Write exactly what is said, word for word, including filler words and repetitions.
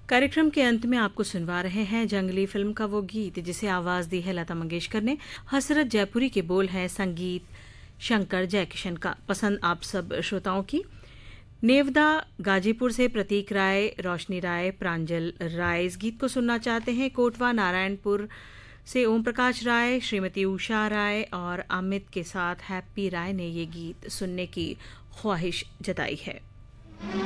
कार्यक्रम के अंत में आपको सुनवा रहे हैं जंगली फिल्म का वो गीत जिसे आवाज दी है लता मंगेशकर ने। हसरत जयपुरी के बोल हैं संगीत शंकर जयकिशन का। पसंद आप सब श्रोताओं की। नेवदा गाजीपुर से प्रतीक राय, रोशनी राय, प्रांजल राय इस गीत को सुनना चाहते हैं। कोटवा नारायणपुर से ओम प्रकाश राय, श्रीमती उषा राय और अमित के साथ हैप्पी राय ने ये गीत सुनने की ख्वाहिश जताई है।